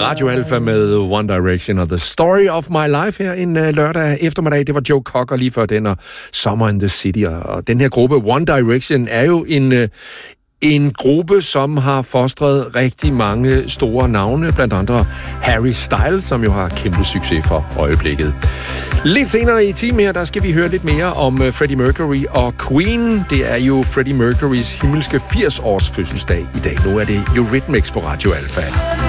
Radio Alpha med One Direction og The Story of My Life her en lørdag eftermiddag. Det var Joe Cocker lige før den, og Summer in the City. Og den her gruppe, One Direction, er jo en gruppe, som har fostret rigtig mange store navne, blandt andre Harry Styles, som jo har kæmpe succes for øjeblikket. Lidt senere i timen her, der skal vi høre lidt mere om Freddie Mercury og Queen. Det er jo Freddie Mercurys himmelske 80-års fødselsdag i dag. Nu er det Eurythmics på Radio Alpha.